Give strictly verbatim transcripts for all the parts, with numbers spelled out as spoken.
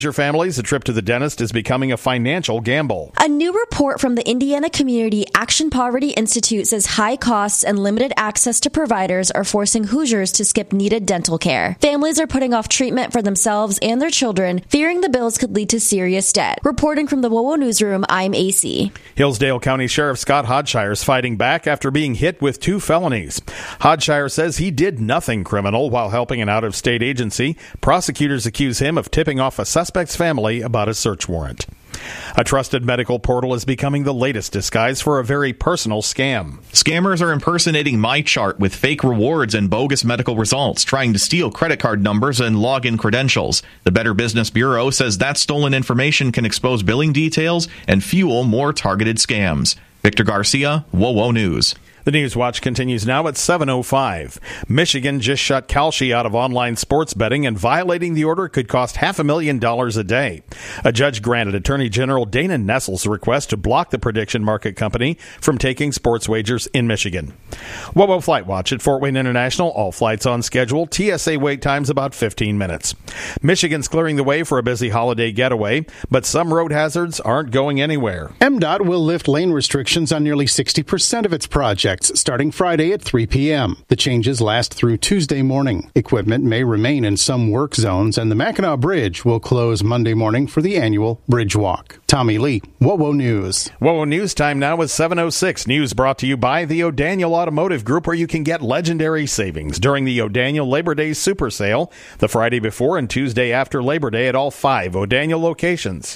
Your families, a trip to the dentist is becoming a financial gamble. A new report from the Indiana Community Action Poverty Institute says high costs and limited access to providers are forcing Hoosiers to skip needed dental care. Families are putting off treatment for themselves and their children, fearing the bills could lead to serious debt. Reporting from the WOWO Newsroom, I'm A C. Hillsdale County Sheriff Scott Hodshire is fighting back after being hit with two felonies. Hodshire says he did nothing criminal while helping an out-of-state agency. Prosecutors accuse him of tipping off a suspect suspect's family about a search warrant. A trusted medical portal is becoming the latest disguise for a very personal scam. Scammers are impersonating MyChart with fake rewards and bogus medical results, trying to steal credit card numbers and login credentials. The Better Business Bureau says that stolen information can expose billing details and fuel more targeted scams. Victor Garcia, WOWO News. The News Watch continues now at seven oh five. Michigan just shut Kalshi out of online sports betting, and violating the order could cost half a million dollars a day. A judge granted Attorney General Dana Nessel's request to block the prediction market company from taking sports wagers in Michigan. WOWO Flight Watch at Fort Wayne International. All flights on schedule. T S A wait times about fifteen minutes. Michigan's clearing the way for a busy holiday getaway, but some road hazards aren't going anywhere. M DOT will lift lane restrictions on nearly sixty percent of its projects starting Friday at three p.m. The changes last through Tuesday morning. Equipment may remain in some work zones, and the Mackinac Bridge will close Monday morning for the annual Bridge Walk. Tommy Lee, WOWO News. WOWO News time now is seven oh six. News brought to you by the O'Daniel Automotive Group, where you can get legendary savings during the O'Daniel Labor Day Super Sale, the Friday before and Tuesday after Labor Day at all five O'Daniel locations.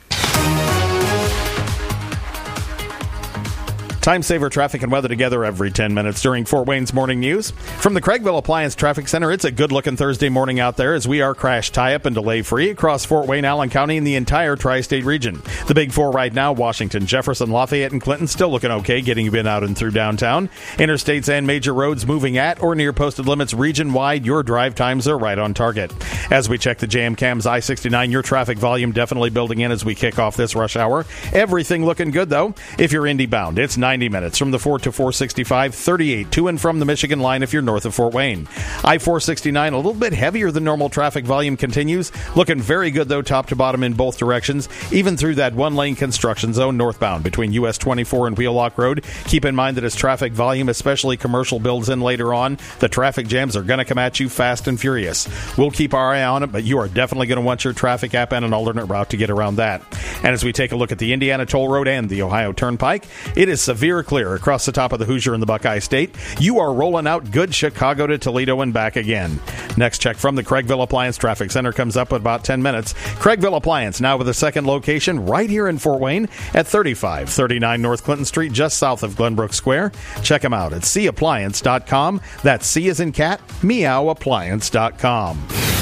Time saver traffic and weather together every ten minutes during Fort Wayne's Morning News. From the Craigville Appliance Traffic Center, it's a good-looking Thursday morning out there as we are crash tie-up and delay-free across Fort Wayne, Allen County, and the entire tri-state region. The big four right now, Washington, Jefferson, Lafayette, and Clinton, still looking okay, getting you in out and through downtown. Interstates and major roads moving at or near posted limits region-wide. Your drive times are right on target. As we check the J M Cams I sixty-nine, your traffic volume definitely building in as we kick off this rush hour. Everything looking good, though. If you're Indy-bound, it's ninety minutes from the four to four sixty-five, thirty-eight to and from the Michigan line if you're north of Fort Wayne. I four sixty-nine, a little bit heavier than normal traffic volume continues. Looking very good, though, top to bottom in both directions, even through that one-lane construction zone northbound between U S twenty-four and Wheelock Road. Keep in mind that as traffic volume, especially commercial, builds in later on, the traffic jams are going to come at you fast and furious. We'll keep our eye on it, but you are definitely going to want your traffic app and an alternate route to get around that. And as we take a look at the Indiana Toll Road and the Ohio Turnpike, it is severe clear across the top of the Hoosier and the Buckeye State. You are rolling out good Chicago to Toledo and back again. Next check from the Craigville Appliance Traffic Center comes up in about ten minutes. Craigville Appliance now with a second location right here in Fort Wayne at thirty-five thirty-nine North Clinton Street, just south of Glenbrook Square. Check them out at c appliance dot com. That's C as in cat, meow appliance dot com.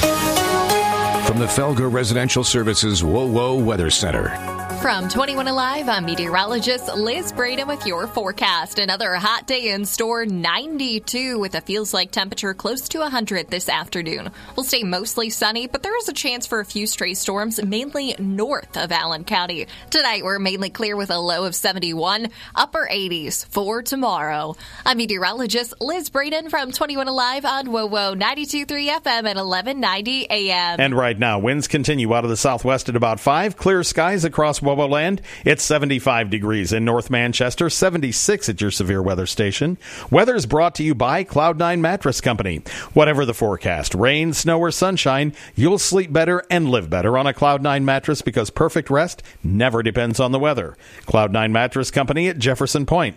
From the Felger Residential Services WOWO Weather Center. From twenty-one Alive, I'm meteorologist Liz Braden with your forecast. Another hot day in store, ninety-two with a feels-like temperature close to one hundred this afternoon. We'll stay mostly sunny, but there is a chance for a few stray storms, mainly north of Allen County. Tonight, we're mainly clear with a low of seventy-one, upper eighties for tomorrow. I'm meteorologist Liz Braden from twenty-one Alive on WOWO ninety-two point three F M at eleven ninety A M. And right now, winds continue out of the southwest at about five. Clear skies across WOWO land. It's seventy-five degrees in North Manchester, seventy-six at your severe weather station. Weather is brought to you by Cloud nine Mattress Company. Whatever the forecast, rain, snow, or sunshine, you'll sleep better and live better on a Cloud nine mattress because perfect rest never depends on the weather. Cloud nine Mattress Company at Jefferson Point.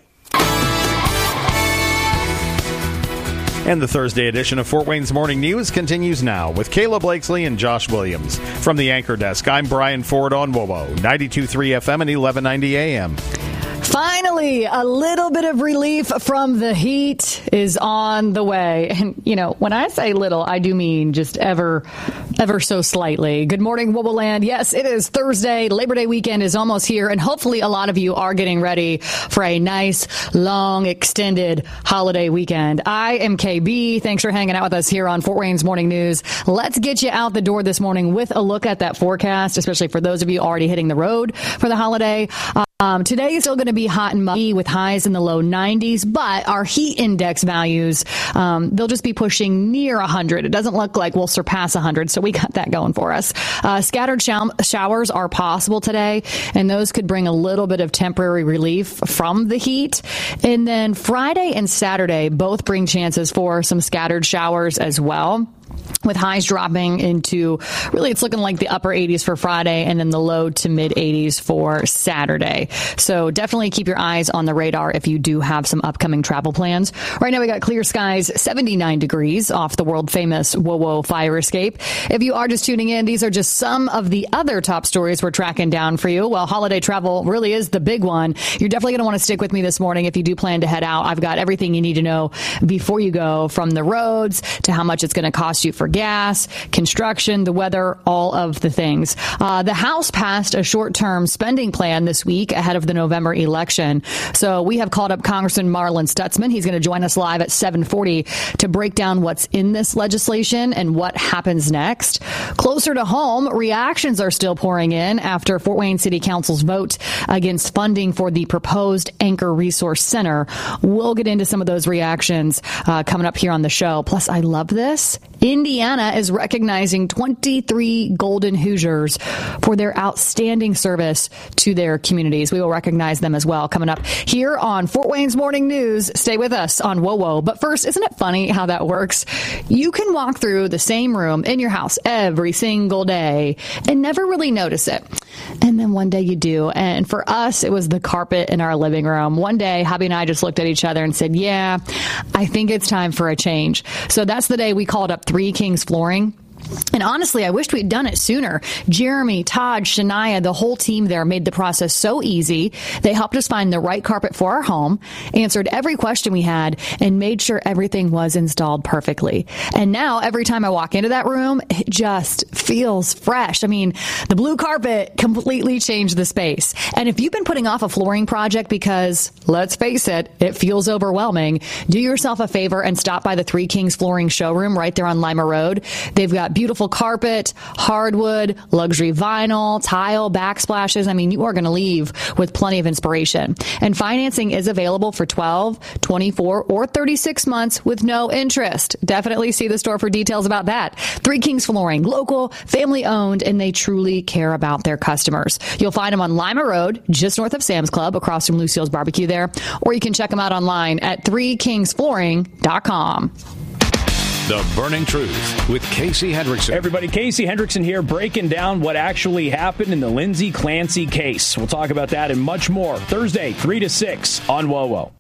And the Thursday edition of Fort Wayne's Morning News continues now with Kayla Blakesley and Josh Williams. From the Anchor Desk, I'm Brian Ford on WOWO, ninety-two point three F M and eleven ninety A M. Finally, a little bit of relief from the heat is on the way. And, you know, when I say little, I do mean just ever, ever so slightly. Good morning, WOWO Land. Yes, it is Thursday. Labor Day weekend is almost here. And hopefully a lot of you are getting ready for a nice, long, extended holiday weekend. I am K B. Thanks for hanging out with us here on Fort Wayne's Morning News. Let's get you out the door this morning with a look at that forecast, especially for those of you already hitting the road for the holiday. Uh, Um, today is still going to be hot and muggy with highs in the low nineties, but our heat index values, um, they'll just be pushing near one hundred. It doesn't look like we'll surpass one hundred, so we got that going for us. Uh, scattered show- showers are possible today, and those could bring a little bit of temporary relief from the heat. And then Friday and Saturday both bring chances for some scattered showers as well, with highs dropping into, really, it's looking like the upper eighties for Friday and then the low to mid eighties for Saturday. So definitely keep your eyes on the radar if you do have some upcoming travel plans. Right now we got clear skies, seventy-nine degrees off the world famous WoWo fire escape. If you are just tuning in, these are just some of the other top stories we're tracking down for you. Well, holiday travel really is the big one. You're definitely going to want to stick with me this morning if you do plan to head out. I've got everything you need to know before you go, from the roads to how much it's going to cost you for gas, construction, the weather, all of the things. Uh, the House passed a short-term spending plan this week ahead of the November election. So we have called up Congressman Marlin Stutzman. He's going to join us live at seven forty to break down what's in this legislation and what happens next. Closer to home, reactions are still pouring in after Fort Wayne City Council's vote against funding for the proposed Anchor Resource Center. We'll get into some of those reactions uh, coming up here on the show. Plus, I love this. Indiana is recognizing twenty-three Golden Hoosiers for their outstanding service to their communities. We will recognize them as well coming up here on Fort Wayne's Morning News. Stay with us on WoWo. But first, isn't it funny how that works? You can walk through the same room in your house every single day and never really notice it. And then one day you do. And for us, it was the carpet in our living room. One day, hubby and I just looked at each other and said, yeah, I think it's time for a change. So that's the day we called up Three Kings Flooring. And honestly, I wished we'd done it sooner. Jeremy, Todd, Shania, the whole team there made the process so easy. They helped us find the right carpet for our home, answered every question we had, and made sure everything was installed perfectly. And now, every time I walk into that room, it just feels fresh. I mean, the blue carpet completely changed the space. And if you've been putting off a flooring project because, let's face it, it feels overwhelming, do yourself a favor and stop by the Three Kings Flooring showroom right there on Lima Road. They've got beautiful carpet, hardwood, luxury vinyl, tile, backsplashes. I mean, you are going to leave with plenty of inspiration. And financing is available for twelve, twenty-four, or thirty-six months with no interest. Definitely see the store for details about that. Three Kings Flooring, local, family owned, and they truly care about their customers. You'll find them on Lima Road, just north of Sam's Club, across from Lucille's Barbecue there, or you can check them out online at three kings flooring dot com. The Burning Truth with Casey Hendrickson. Hey everybody, Casey Hendrickson here, breaking down what actually happened in the Lindsay Clancy case. We'll talk about that and much more Thursday, three to six on WoWo.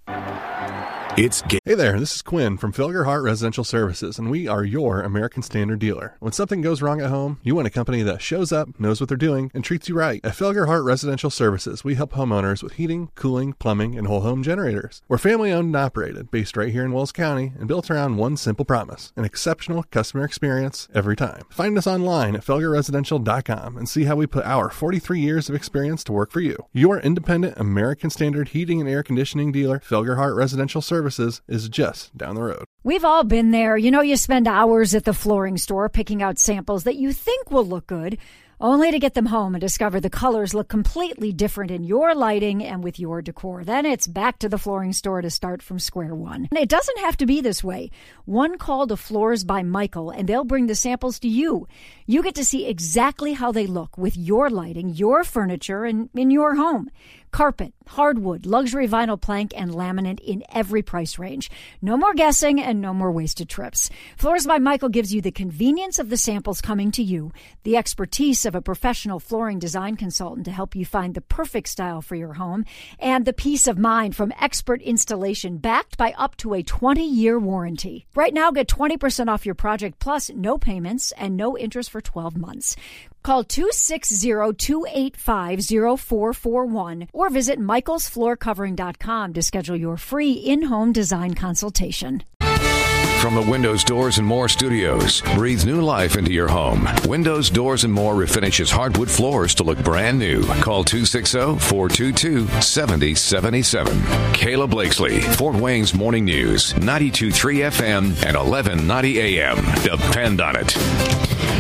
It's ga- Hey there, this is Quinn from Felgerhart Residential Services, and we are your American Standard dealer. When something goes wrong at home, you want a company that shows up, knows what they're doing, and treats you right. At Felgerhart Residential Services, we help homeowners with heating, cooling, plumbing, and whole home generators. We're family owned and operated, based right here in Wells County, and built around one simple promise: an exceptional customer experience every time. Find us online at felger residential dot com and see how we put our forty-three years of experience to work for you. Your independent American Standard heating and air conditioning dealer, Felgerhart Residential Services, is just down the road. We've all been there. You know, you spend hours at the flooring store picking out samples that you think will look good, only to get them home and discover the colors look completely different in your lighting and with your decor. Then it's back to the flooring store to start from square one. And it doesn't have to be this way. One call to Floors by Michael, and they'll bring the samples to you. You get to see exactly how they look with your lighting, your furniture, and in your home. Carpet, hardwood, luxury vinyl plank, and laminate in every price range. No more guessing and no more wasted trips. Floors by Michael gives you the convenience of the samples coming to you, the expertise of a professional flooring design consultant to help you find the perfect style for your home, and the peace of mind from expert installation backed by up to a twenty-year warranty. Right now, get twenty percent off your project plus no payments and no interest for twelve months. Call two six zero, two eight five, zero four four one or visit michaels floor covering dot com to schedule your free in-home design consultation. From the Windows, Doors, and More studios, breathe new life into your home. Windows, Doors, and More refinishes hardwood floors to look brand new. Call two six zero, four two two, seven zero seven seven. Kayla Blakesley, Fort Wayne's Morning News, ninety-two point three F M and eleven ninety A M. Depend on it.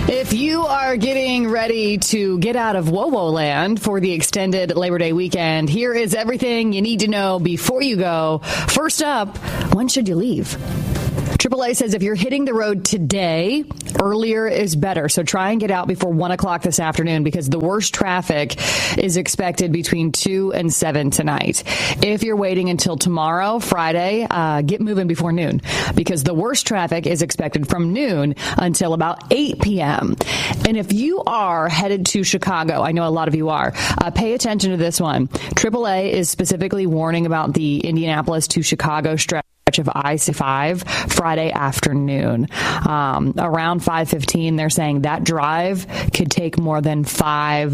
If you are getting ready to get out of WOWO land for the extended Labor Day weekend, here is everything you need to know before you go. First up, when should you leave? triple A says if you're hitting the road today, earlier is better. So try and get out before one o'clock this afternoon because the worst traffic is expected between two and seven tonight. If you're waiting until tomorrow, Friday, uh, get moving before noon because the worst traffic is expected from noon until about eight p.m. And if you are headed to Chicago, I know a lot of you are, uh, pay attention to this one. triple A is specifically warning about the Indianapolis to Chicago stretch of I five Friday afternoon. Um, around five fifteen, they're saying that drive could take more than five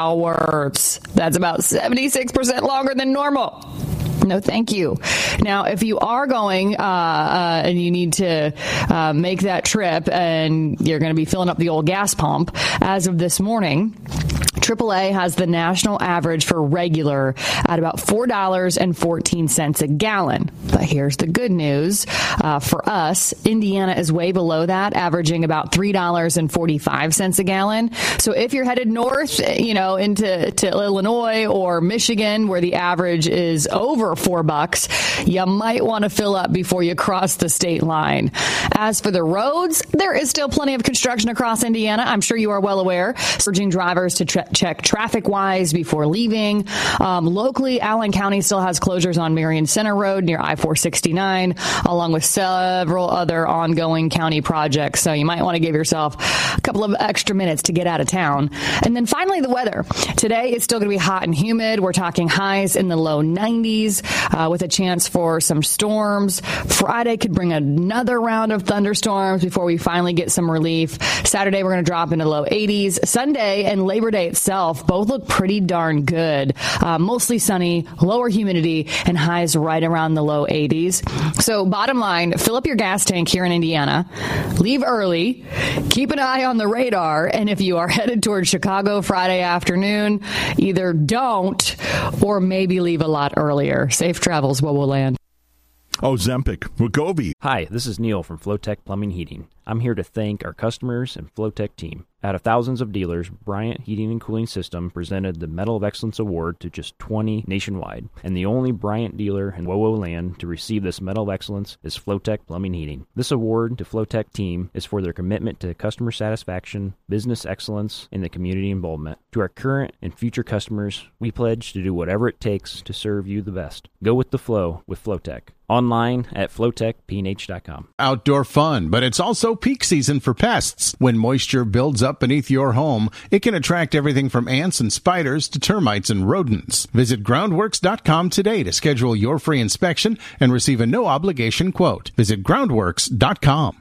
hours. That's about seventy-six percent longer than normal. No, thank you. Now, if you are going uh, uh, and you need to uh, make that trip and you're going to be filling up the old gas pump, as of this morning, triple A has the national average for regular at about four dollars and fourteen cents a gallon. But here's the good news. Uh, for us, Indiana is way below that, averaging about three dollars and forty-five cents a gallon. So if you're headed north, you know, into to Illinois or Michigan, where the average is over four bucks, you might want to fill up before you cross the state line. As for the roads, there is still plenty of construction across Indiana. I'm sure you are well aware. Urging drivers to tra- check traffic-wise before leaving. Um, locally, Allen County still has closures on Marion Center Road near I four sixty-nine, along with several other ongoing county projects. So you might want to give yourself a couple of extra minutes to get out of town. And then finally, the weather. Today, it's still going to be hot and humid. We're talking highs in the low nineties uh, with a chance for some storms. Friday could bring another round of thunderstorms before we finally get some relief. Saturday, we're going to drop into low eighties. Sunday and Labor Day itself both look pretty darn good. Uh, mostly sunny, lower humidity, and highs right around the low eighties. So bottom line, fill up your gas tank here in Indiana. Leave early. Keep an eye on the radar. And if you are headed towards Chicago Friday afternoon, either don't or maybe leave a lot earlier. Safe travels, WOWO land. Ozempic, Wegovy. Hi, this is Neil from Flowtech Plumbing Heating. I'm here to thank our customers and Flowtech team. Out of thousands of dealers, Bryant Heating and Cooling System presented the Medal of Excellence Award to just twenty nationwide. And the only Bryant dealer in WOWO land to receive this Medal of Excellence is Flowtech Plumbing Heating. This award to Flowtech team is for their commitment to customer satisfaction, business excellence, and the community involvement. To our current and future customers, we pledge to do whatever it takes to serve you the best. Go with the flow with Flowtech. Online at flowtech p n h dot com. Outdoor fun, but it's also peak season for pests. When moisture builds up beneath your home, it can attract everything from ants and spiders to termites and rodents. Visit groundworks dot com today to schedule your free inspection and receive a no-obligation quote. Visit groundworks dot com.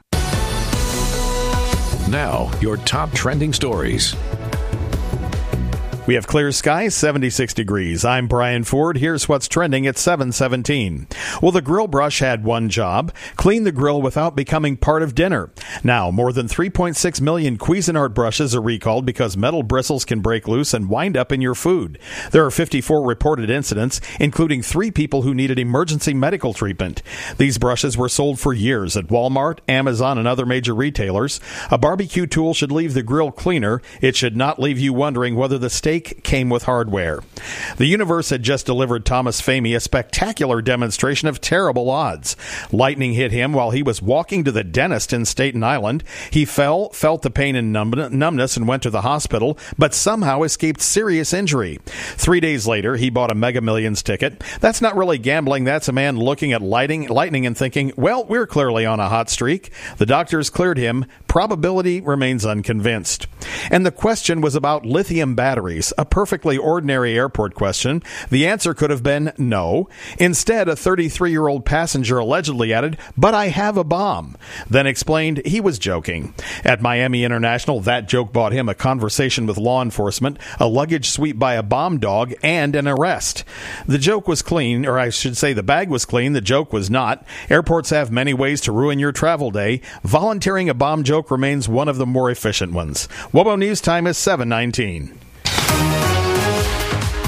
Now, your top trending stories. We have clear skies, seventy-six degrees. I'm Brian Ford. Here's what's trending at seven seventeen. Well, the grill brush had one job: clean the grill without becoming part of dinner. Now, more than three point six million Cuisinart brushes are recalled because metal bristles can break loose and wind up in your food. There are fifty-four reported incidents, including three people who needed emergency medical treatment. These brushes were sold for years at Walmart, Amazon, and other major retailers. A barbecue tool should leave the grill cleaner. It should not leave you wondering whether the steak came with hardware. The Universe had just delivered Thomas Famey a spectacular demonstration of terrible odds. Lightning hit him while he was walking to the dentist in Staten Island. He fell, felt the pain and numb- numbness, and went to the hospital, but somehow escaped serious injury. Three days later, he bought a Mega Millions ticket. That's not really gambling. That's a man looking at lighting, lightning and thinking, well, we're clearly on a hot streak. The doctors cleared him. Probability remains unconvinced. And the question was about lithium batteries. A perfectly ordinary airport question. The answer could have been no. Instead, a thirty-three-year-old passenger allegedly added, "But I have a bomb," then explained he was joking. At Miami International, that joke bought him a conversation with law enforcement, a luggage sweep by a bomb dog, and an arrest. The joke was clean, or I should say the bag was clean, the joke was not. Airports have many ways to ruin your travel day. Volunteering a bomb joke remains one of the more efficient ones. WOWO News Time is seven nineteen.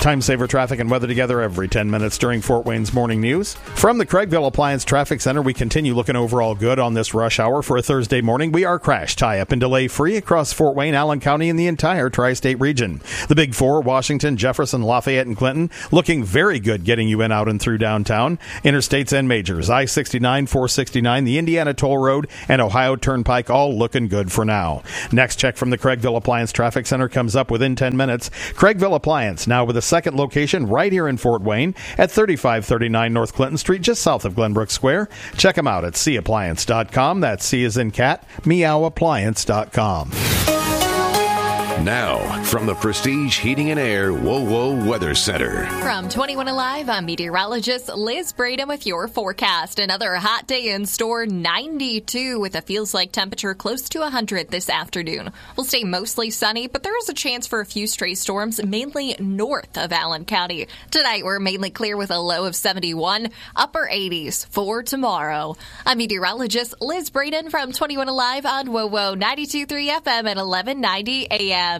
Time saver traffic and weather together every ten minutes during Fort Wayne's morning news. From the Craigville Appliance Traffic Center, we continue looking overall good on this rush hour for a Thursday morning. We are crash, tie-up, and delay-free across Fort Wayne, Allen County, and the entire tri-state region. The Big Four, Washington, Jefferson, Lafayette, and Clinton, looking very good getting you in, out, and through downtown. Interstates and majors, I sixty-nine, four sixty-nine, the Indiana Toll Road, and Ohio Turnpike, all looking good for now. Next check from the Craigville Appliance Traffic Center comes up within ten minutes. Craigville Appliance, now with a second location right here in Fort Wayne at thirty-five thirty-nine North Clinton Street, just south of Glenbrook Square. Check them out at c appliance dot com. That's C as in cat, meow appliance dot com. Now, from the Prestige Heating and Air Whoa Whoa Weather Center. From twenty-one Alive, I'm meteorologist Liz Braden with your forecast. Another hot day in store, ninety-two with a feels like temperature close to one hundred this afternoon. We'll stay mostly sunny, but there is a chance for a few stray storms, mainly north of Allen County. Tonight, we're mainly clear with a low of seventy-one, upper eighties for tomorrow. I'm meteorologist Liz Braden from twenty-one Alive on Whoa Whoa ninety-two point three F M at eleven ninety A M.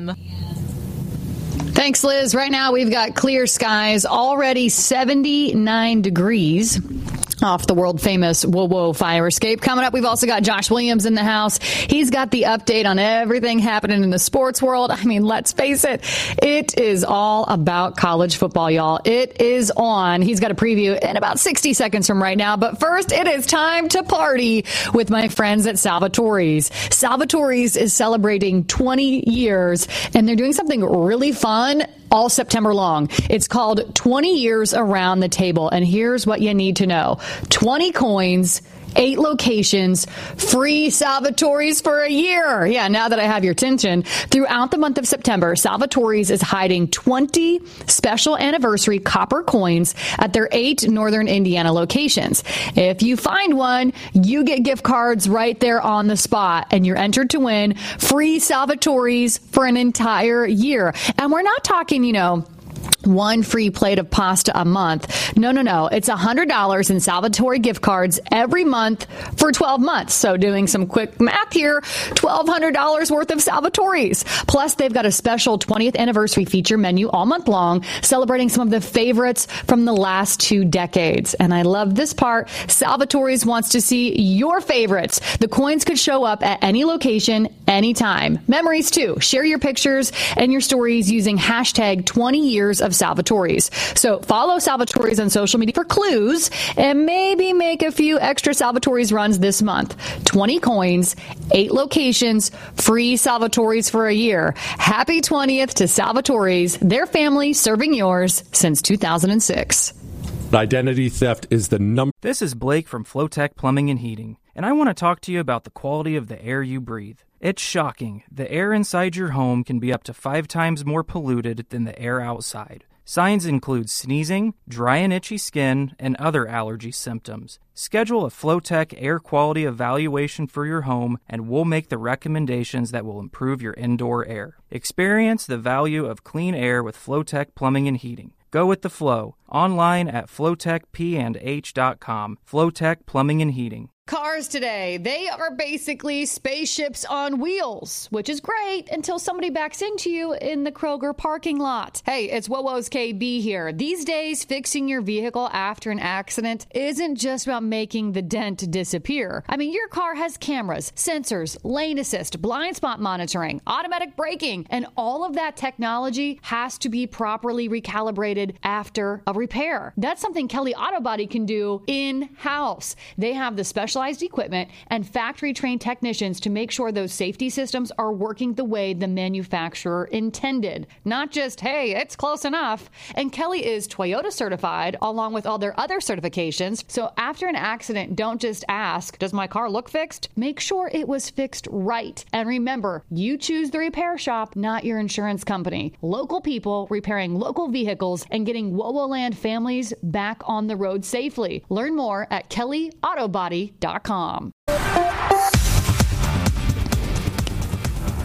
Thanks, Liz. Right now, we've got clear skies, already seventy-nine degrees off the world-famous Whoa Whoa fire escape. Coming up, we've also got Josh Williams in the house. He's got the update on everything happening in the sports world. I mean, let's face it, it is all about college football, y'all. It is on. He's got a preview in about sixty seconds from right now. But first, it is time to party with my friends at Salvatore's. Salvatore's is celebrating twenty years, and they're doing something really fun all September long. It's called twenty years Around the Table, and here's what you need to know. twenty coins, eight locations, free Salvatore's for a year. Yeah, now that I have your attention. Throughout the month of September, Salvatore's is hiding twenty special anniversary copper coins at their eight northern Indiana locations. If you find one, you get gift cards right there on the spot, and you're entered to win free Salvatore's for an entire year. And we're not talking, you know, one free plate of pasta a month. No, no, no. It's one hundred dollars in Salvatore gift cards every month for twelve months. So doing some quick math here, twelve hundred dollars worth of Salvatore's. Plus, they've got a special twentieth anniversary feature menu all month long, celebrating some of the favorites from the last two decades. And I love this part. Salvatore's wants to see your favorites. The coins could show up at any location, anytime. Memories, too. Share your pictures and your stories using hashtag twenty years of Salvatore's. So follow Salvatore's on social media for clues and maybe make a few extra Salvatore's runs this month. twenty coins, eight locations, free Salvatore's for a year. Happy twentieth to Salvatore's, their family serving yours since two thousand six. Identity theft is the number. This is Blake from Flowtech Plumbing and Heating, and I want to talk to you about the quality of the air you breathe. It's shocking. The air inside your home can be up to five times more polluted than the air outside. Signs include sneezing, dry and itchy skin, and other allergy symptoms. Schedule a Flowtech air quality evaluation for your home, and we'll make the recommendations that will improve your indoor air. Experience the value of clean air with Flowtech Plumbing and Heating. Go with the flow. Online at flowtech p and h dot com. Flowtech Plumbing and Heating. Cars today, they are basically spaceships on wheels, which is great until somebody backs into you in the Kroger parking lot. Hey, it's Whoa Who's K B here. These days, fixing your vehicle after an accident isn't just about making the dent disappear. I mean, your car has cameras, sensors, lane assist, blind spot monitoring, automatic braking, and all of that technology has to be properly recalibrated after a repair. That's something Kelly Auto Body can do in-house. They have the special specialized equipment and factory-trained technicians to make sure those safety systems are working the way the manufacturer intended. Not just, hey, it's close enough. And Kelly is Toyota certified along with all their other certifications. So after an accident, don't just ask, does my car look fixed? Make sure it was fixed right. And remember, you choose the repair shop, not your insurance company. Local people repairing local vehicles and getting WoWoland families back on the road safely. Learn more at kelly auto body dot com. Well,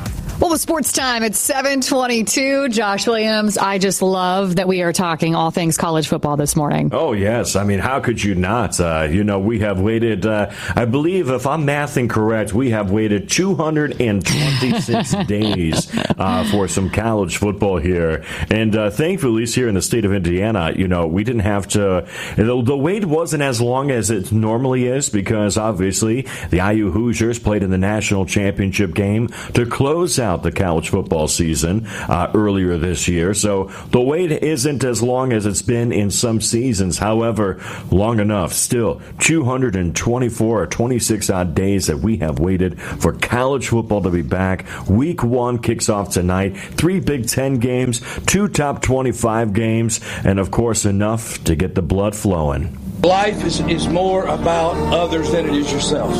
Well, with sports time, it's seven twenty-two. Josh Williams, I just love that we are talking all things college football this morning. Oh, yes. I mean, how could you not? Uh, you know, we have waited, uh, I believe, if I'm mathing correct, we have waited two hundred twenty-six days uh, for some college football here. And uh, thankfully, at least here in the state of Indiana, you know, we didn't have to, the, the wait wasn't as long as it normally is because obviously the I U Hoosiers played in the national championship game to close out the college football season uh, earlier this year. So the wait isn't as long as it's been in some seasons. However, long enough. Still, two hundred twenty-four or twenty-six odd days that we have waited for college football to be back. Week one kicks off tonight. Three Big Ten games, two top twenty-five games, and of course enough to get the blood flowing. Life is, is more about others than it is yourself.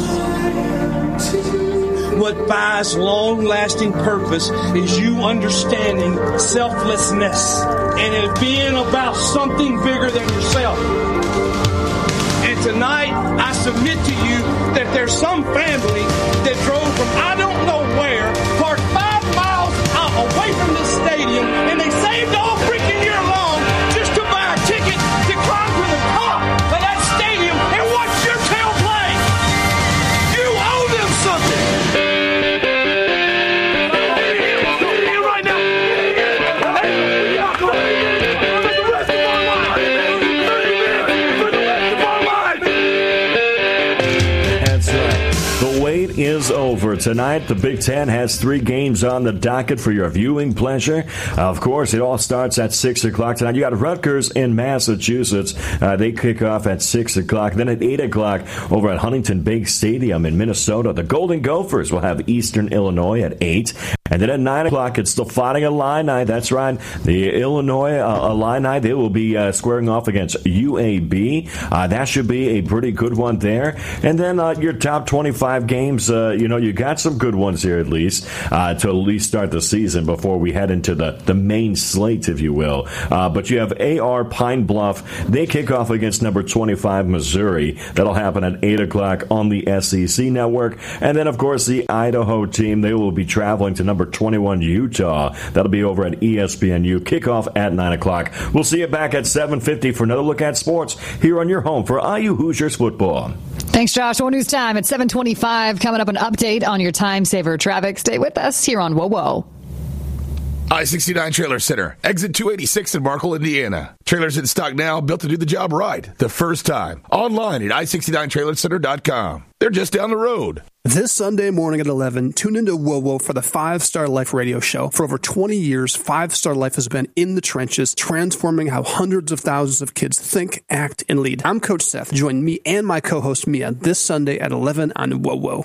What buys long-lasting purpose is you understanding selflessness and it being about something bigger than yourself. And tonight, I submit to you that there's some family that drove from I don't know where, parked five miles out away from this stadium, and they saved all freaking year long just to buy a ticket to climb to the top of that stadium and watch your tail play. You owe them something. Is over. Tonight, the Big Ten has three games on the docket for your viewing pleasure. Of course, it all starts at six o'clock tonight. You got Rutgers in Massachusetts. Uh, they kick off at six o'clock. Then at eight o'clock over at Huntington Bank Stadium in Minnesota, the Golden Gophers will have Eastern Illinois at eight. And then at nine o'clock, it's the Fighting Illini. That's right. The Illinois uh, Illini, they will be uh, squaring off against U A B. Uh, that should be a pretty good one there. And then uh, your top twenty-five games, uh, you know, you got some good ones here at least uh, to at least start the season before we head into the, the main slate, if you will. Uh, but you have A R Pine Bluff. They kick off against number twenty-five, Missouri. That'll happen at eight o'clock on the S E C network. And then, of course, the Idaho team, they will be traveling to number twenty-one, Utah. That'll be over at E S P N U. Kickoff at nine o'clock. We'll see you back at seven fifty for another look at sports here on your home for I U Hoosiers football. Thanks, Josh. More news time at seven twenty-five. Coming up, an update on your time saver traffic. Stay with us here on Whoa Whoa. I sixty-nine Trailer Center, exit two eighty-six in Markle, Indiana. Trailers in stock now, built to do the job right, the first time. Online at i sixty-nine trailer center dot com. They're just down the road. This Sunday morning at eleven, tune into Whoa Whoa for the Five Star Life radio show. For over twenty years, Five Star Life has been in the trenches, transforming how hundreds of thousands of kids think, act, and lead. I'm Coach Seth. Join me and my co-host Mia this Sunday at eleven on Whoa Whoa.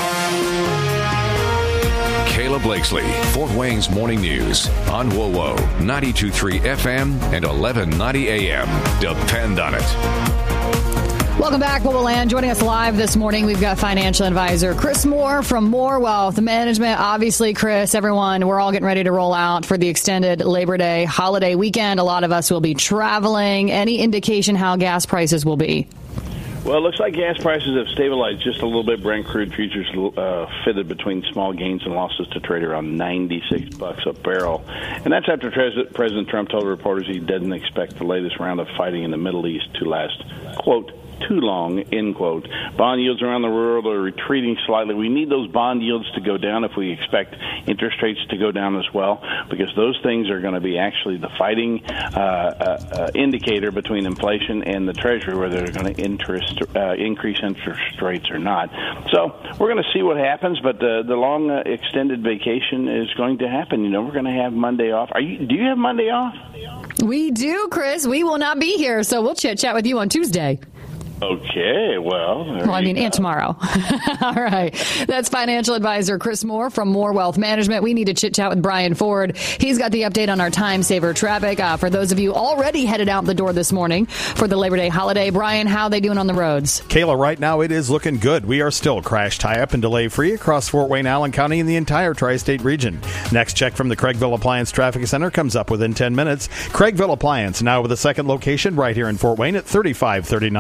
Kayla Blakesley, Fort Wayne's Morning News on Whoa Whoa, ninety-two point three F M and eleven ninety A M. Depend on it. Welcome back, Whoa Whoa Land. Joining us live this morning, we've got financial advisor Chris Moore from Moore Wealth Management. Obviously, Chris, everyone, we're all getting ready to roll out for the extended Labor Day holiday weekend. A lot of us will be traveling. Any indication how gas prices will be? Well, it looks like gas prices have stabilized just a little bit. Brent crude futures uh, fitted between small gains and losses to trade around ninety-six bucks a barrel. And that's after President Trump told reporters he doesn't expect the latest round of fighting in the Middle East to last, quote, too long, end quote. Bond yields around the world are retreating slightly. We need those bond yields to go down if we expect interest rates to go down as well, because those things are going to be actually the fighting uh, uh, uh, indicator between inflation and the Treasury, whether they're going to interest uh, increase interest rates or not. So we're going to see what happens, but the, the long uh, extended vacation is going to happen. You know, we're going to have Monday off. Are you? Do you have Monday off? We do, Chris. We will not be here, so we'll chit-chat with you on Tuesday. Okay, well. Well, I mean, and tomorrow. All right. That's financial advisor Chris Moore from Moore Wealth Management. We need to chit-chat with Brian Ford. He's got the update on our time saver traffic. Uh, for those of you already headed out the door this morning for the Labor Day holiday, Brian, how are they doing on the roads? Kayla, right now it is looking good. We are still crash tie-up and delay-free across Fort Wayne, Allen County, and the entire tri-state region. Next check from the Craigville Appliance Traffic Center comes up within ten minutes. Craigville Appliance, now with a second location right here in Fort Wayne at thirty-five thirty-nine North Cliff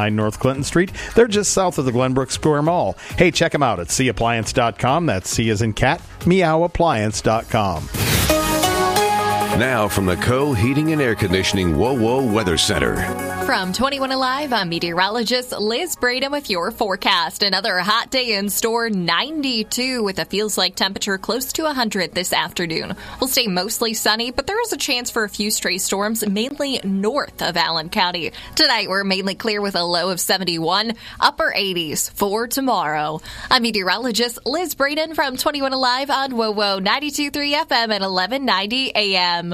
Clinton Street. They're just south of the Glenbrook Square Mall. Hey, check them out at C appliance dot com. That's C as in cat, meow appliance dot com. Now from the Co Heating and Air Conditioning WoWo Weather Center. From twenty-one Alive, I'm meteorologist Liz Braden with your forecast. Another hot day in store, ninety-two with a feels like temperature close to one hundred this afternoon. We'll stay mostly sunny, but there is a chance for a few stray storms, mainly north of Allen County. Tonight, we're mainly clear with a low of seventy-one, upper eighties for tomorrow. I'm meteorologist Liz Braden from twenty-one Alive on WoWo ninety-two point three F M at eleven ninety A M.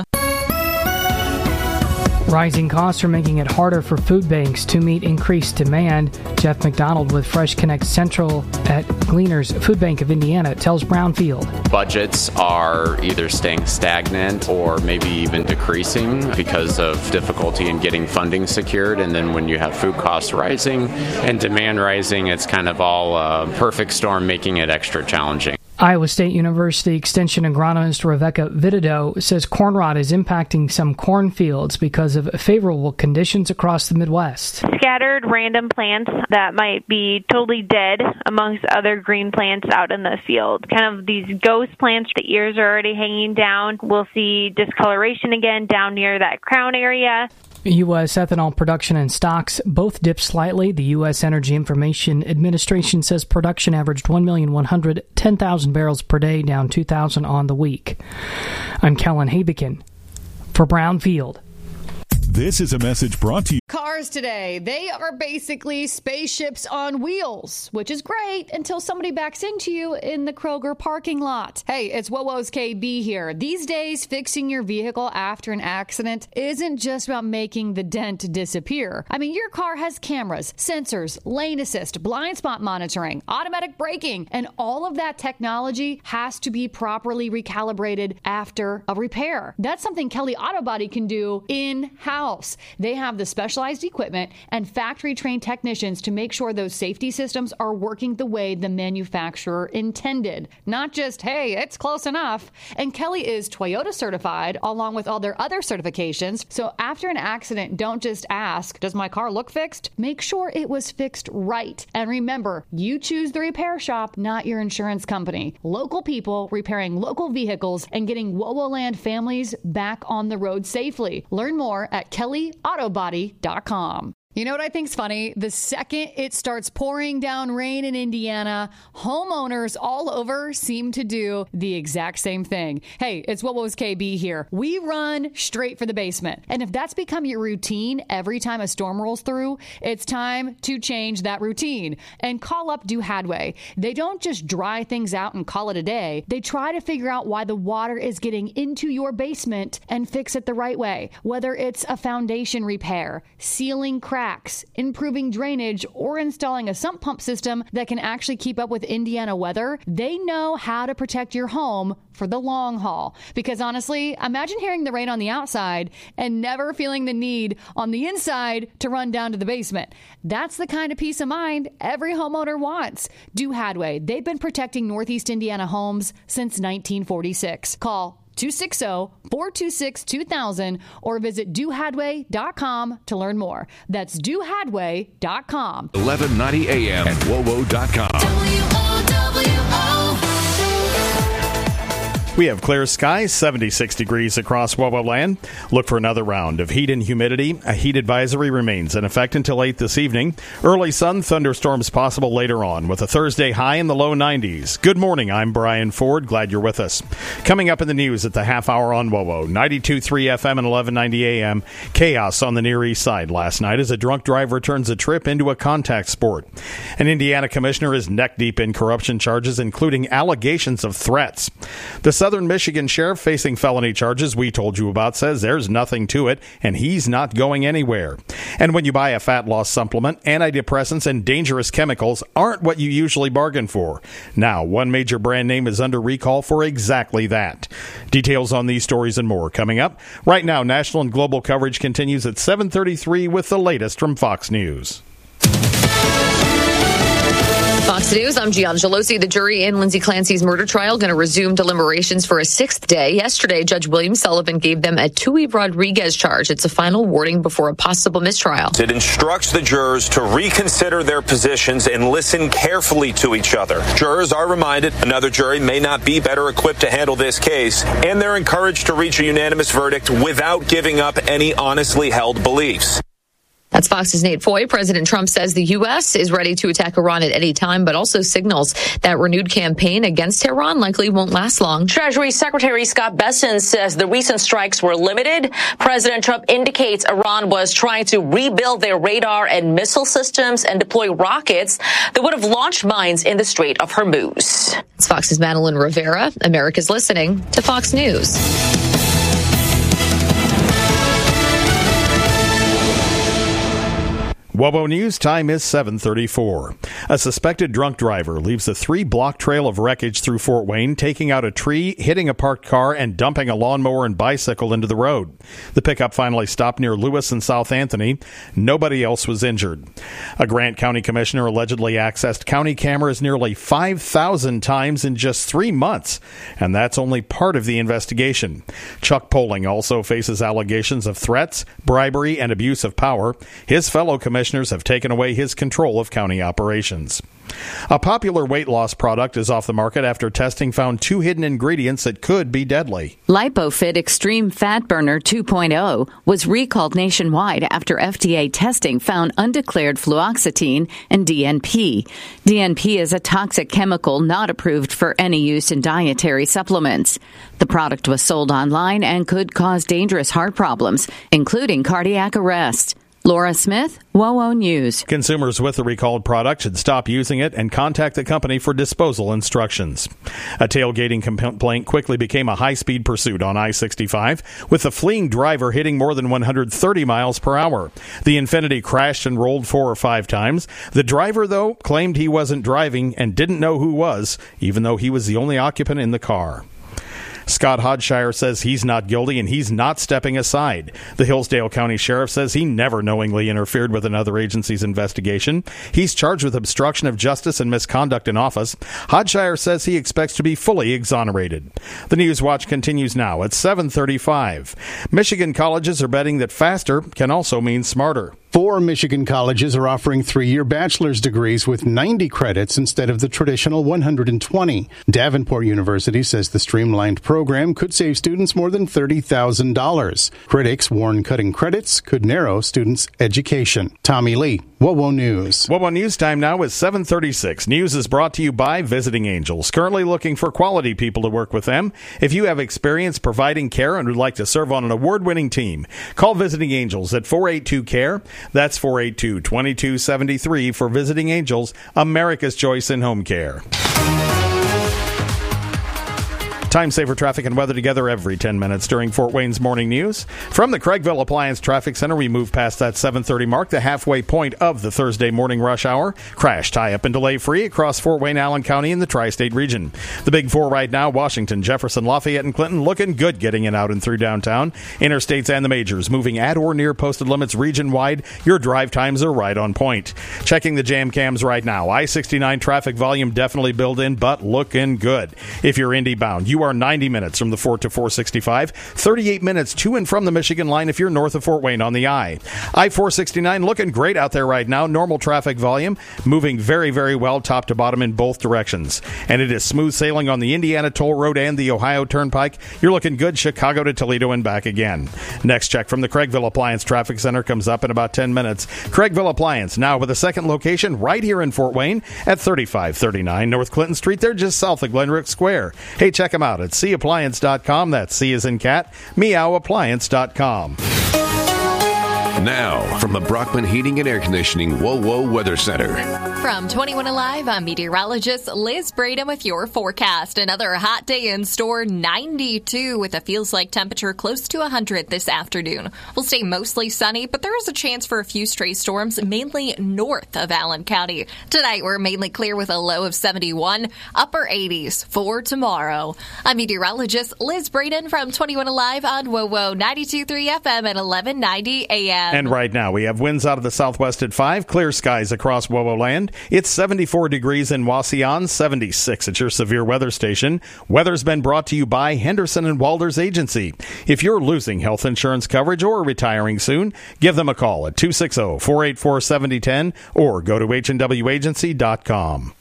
Rising costs are making it harder for food banks to meet increased demand. Jeff McDonald with Fresh Connect Central at Gleaners Food Bank of Indiana tells Brownfield. Budgets are either staying stagnant or maybe even decreasing because of difficulty in getting funding secured. And then when you have food costs rising and demand rising, it's kind of all a perfect storm, making it extra challenging. Iowa State University Extension agronomist Rebecca Vitido says corn rot is impacting some cornfields because of favorable conditions across the Midwest. Scattered random plants that might be totally dead amongst other green plants out in the field. Kind of these ghost plants, the ears are already hanging down. We'll see discoloration again down near that crown area. U S ethanol production and stocks both dipped slightly. The U S Energy Information Administration says production averaged one million one hundred ten thousand barrels per day, down two thousand on the week. I'm Kellen Habekin for Brownfield. This is a message brought to you. Cars today, they are basically spaceships on wheels, which is great until somebody backs into you in the Kroger parking lot. Hey, it's WoWo's K B here. These days, fixing your vehicle after an accident isn't just about making the dent disappear. I mean, your car has cameras, sensors, lane assist, blind spot monitoring, automatic braking, and all of that technology has to be properly recalibrated after a repair. That's something Kelly Auto Body can do in-house. They have the specialized equipment and factory-trained technicians to make sure those safety systems are working the way the manufacturer intended. Not just, hey, it's close enough. And Kelly is Toyota certified along with all their other certifications. So after an accident, don't just ask, does my car look fixed? Make sure it was fixed right. And remember, you choose the repair shop, not your insurance company. Local people repairing local vehicles and getting WoWoland families back on the road safely. Learn more at kelly auto body dot com. You know what I think's funny? The second it starts pouring down rain in Indiana, homeowners all over seem to do the exact same thing. Hey, it's WoWo's K B here. We run straight for the basement. And if that's become your routine every time a storm rolls through, it's time to change that routine and call up Do Hadway. They don't just dry things out and call it a day. They try to figure out why the water is getting into your basement and fix it the right way. Whether it's a foundation repair, sealing cracks, improving drainage, or installing a sump pump system that can actually keep up with Indiana weather, they know how to protect your home for the long haul. Because honestly, imagine hearing the rain on the outside and never feeling the need on the inside to run down to the basement. That's the kind of peace of mind every homeowner wants. Do Hadway. They've been protecting Northeast Indiana homes since nineteen forty-six. Call two six zero, four two six, two thousand or visit do hadway dot com to learn more. That's do hadway dot com. eleven ninety A M at wowo dot com. W O W O. We have clear skies, seventy-six degrees across WoWo land. Look for another round of heat and humidity. A heat advisory remains in effect until eight this evening. Early sun, thunderstorms possible later on with a Thursday high in the low nineties. Good morning. I'm Brian Ford. Glad you're with us. Coming up in the news at the half hour on WoWo, ninety-two point three F M and eleven ninety A M. Chaos on the Near East Side last night as a drunk driver turns a trip into a contact sport. An Indiana commissioner is neck deep in corruption charges, including allegations of threats. The Southern Michigan sheriff facing felony charges we told you about says there's nothing to it and he's not going anywhere. And when you buy a fat loss supplement, antidepressants and dangerous chemicals aren't what you usually bargain for. Now, one major brand name is under recall for exactly that. Details on these stories and more coming up. Right now, national and global coverage continues at seven thirty-three with the latest from Fox News. Fox News, I'm Gianna Gelosi. The jury in Lindsay Clancy's murder trial going to resume deliberations for a sixth day. Yesterday, Judge William Sullivan gave them a Tui Rodriguez charge. It's a final warning before a possible mistrial. It instructs the jurors to reconsider their positions and listen carefully to each other. Jurors are reminded another jury may not be better equipped to handle this case, and they're encouraged to reach a unanimous verdict without giving up any honestly held beliefs. That's Fox's Nate Foy. President Trump says the U S is ready to attack Iran at any time, but also signals that renewed campaign against Tehran likely won't last long. Treasury Secretary Scott Bessent says the recent strikes were limited. President Trump indicates Iran was trying to rebuild their radar and missile systems and deploy rockets that would have launched mines in the Strait of Hormuz. It's Fox's Madeline Rivera. America's listening to Fox News. WOBO News time is seven thirty-four. A suspected drunk driver leaves a three-block trail of wreckage through Fort Wayne, taking out a tree, hitting a parked car, and dumping a lawnmower and bicycle into the road. The pickup finally stopped near Lewis and South Anthony. Nobody else was injured. A Grant County commissioner allegedly accessed county cameras nearly five thousand times in just three months, and that's only part of the investigation. Chuck Poling also faces allegations of threats, bribery, and abuse of power. His fellow commissioners have taken away his control of county operations. A popular weight loss product is off the market after testing found two hidden ingredients that could be deadly. LipoFit Extreme Fat Burner two point oh was recalled nationwide after F D A testing found undeclared fluoxetine and D N P. D N P is a toxic chemical not approved for any use in dietary supplements. The product was sold online and could cause dangerous heart problems, including cardiac arrest. Laura Smith, WOWO News. Consumers with the recalled product should stop using it and contact the company for disposal instructions. A tailgating complaint quickly became a high-speed pursuit on I sixty-five, with the fleeing driver hitting more than one hundred thirty miles per hour. The Infiniti crashed and rolled four or five times. The driver, though, claimed he wasn't driving and didn't know who was, even though he was the only occupant in the car. Scott Hodshire says he's not guilty and he's not stepping aside. The Hillsdale County Sheriff says he never knowingly interfered with another agency's investigation. He's charged with obstruction of justice and misconduct in office. Hodshire says he expects to be fully exonerated. The News Watch continues now at seven thirty-five. Michigan colleges are betting that faster can also mean smarter. Four Michigan colleges are offering three-year bachelor's degrees with ninety credits instead of the traditional one hundred twenty. Davenport University says the streamlined program could save students more than thirty thousand dollars. Critics warn cutting credits could narrow students' education. Tommy Lee, WOWO News. WOWO News time now is seven thirty-six. News is brought to you by Visiting Angels. Currently looking for quality people to work with them. If you have experience providing care and would like to serve on an award-winning team, call Visiting Angels at four eight two C A R E. That's four eight two, two two seven three for Visiting Angels, America's choice in home care. Time saver traffic and weather together every ten minutes during Fort Wayne's Morning News. From the Craigville Appliance Traffic Center, we move past that seven thirty mark, the halfway point of the Thursday morning rush hour. Crash, tie-up, and delay-free across Fort Wayne, Allen County, in the tri-state region. The big four right now, Washington, Jefferson, Lafayette, and Clinton, looking good getting in out and through downtown. Interstates and the majors moving at or near posted limits region-wide. Your drive times are right on point. Checking the jam cams right now. I sixty-nine traffic volume definitely built in, but looking good. If you're Indy bound, you are ninety minutes from the Fort to four sixty-five, thirty-eight minutes to and from the Michigan line if you're north of Fort Wayne on the I. I four sixty-nine looking great out there right now. Normal traffic volume, moving very, very well top to bottom in both directions. And it is smooth sailing on the Indiana Toll Road and the Ohio Turnpike. You're looking good Chicago to Toledo and back again. Next check from the Craigville Appliance Traffic Center comes up in about ten minutes. Craigville Appliance, now with a second location right here in Fort Wayne at thirty-five thirty-nine North Clinton Street. They're just south of Glenrick Square. Hey, check them out at C appliance dot com. That's C as in cat, meow appliance dot com. Now, from the Brockman Heating and Air Conditioning WOWO Weather Center. From twenty-one Alive, I'm meteorologist Liz Braden with your forecast. Another hot day in store, ninety-two with a feels-like temperature close to one hundred this afternoon. We'll stay mostly sunny, but there is a chance for a few stray storms, mainly north of Allen County. Tonight, we're mainly clear with a low of seventy-one, upper eighties for tomorrow. I'm meteorologist Liz Braden from twenty-one Alive on WOWO ninety-two point three F M at eleven ninety A M. And right now, we have winds out of the southwest at five, clear skies across WOWO land. It's seventy-four degrees in Wauseon, seventy-six at your severe weather station. Weather's been brought to you by Henderson and Walters Agency. If you're losing health insurance coverage or retiring soon, give them a call at two six zero, four eight four, seven zero one zero or go to H and W agency dot com.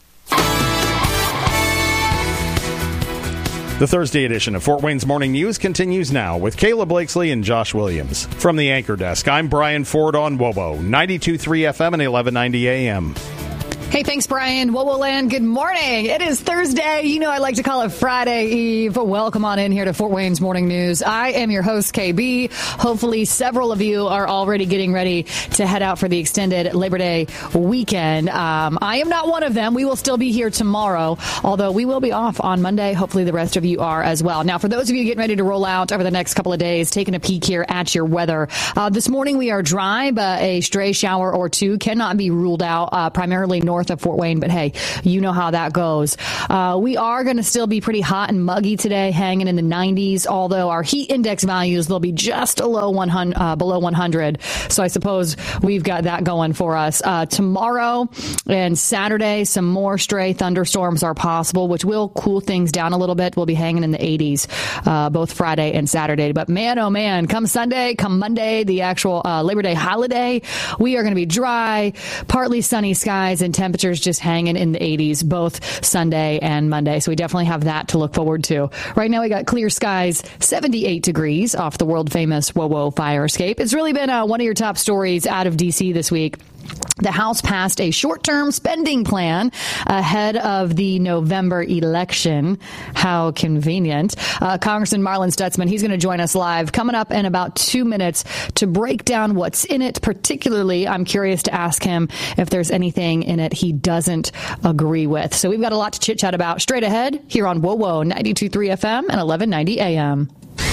The Thursday edition of Fort Wayne's Morning News continues now with Kayla Blakesley and Josh Williams. From the Anchor Desk, I'm Brian Ford on WOWO, ninety-two point three F M and eleven ninety A M. Hey, thanks, Brian. WOWO Land, good morning. It is Thursday. You know I like to call it Friday Eve. Welcome on in here to Fort Wayne's Morning News. I am your host, K B. Hopefully, several of you are already getting ready to head out for the extended Labor Day weekend. Um, I am not one of them. We will still be here tomorrow, although we will be off on Monday. Hopefully, the rest of you are as well. Now, for those of you getting ready to roll out over the next couple of days, taking a peek here at your weather. Uh, this morning, we are dry, but a stray shower or two cannot be ruled out, uh, primarily north of Fort Wayne, but hey, you know how that goes. Uh, we are going to still be pretty hot and muggy today, hanging in the nineties, although our heat index values will be just below one hundred, uh, below one hundred. So I suppose we've got that going for us. Uh, tomorrow and Saturday, some more stray thunderstorms are possible, which will cool things down a little bit. We'll be hanging in the eighties, uh, both Friday and Saturday. But man, oh man, come Sunday, come Monday, the actual uh, Labor Day holiday, we are going to be dry, partly sunny skies and temperatures just hanging in the eighties, both Sunday and Monday. So we definitely have that to look forward to. Right now we got clear skies, seventy-eight degrees off the world famous WOWO fire escape. It's really been uh, one of your top stories out of D C this week. The House passed a short-term spending plan ahead of the November election. How convenient. Uh, Congressman Marlin Stutzman, he's going to join us live coming up in about two minutes to break down what's in it. Particularly, I'm curious to ask him if there's anything in it he doesn't agree with. So we've got a lot to chit-chat about straight ahead here on WOWO ninety-two point three F M and eleven ninety A M.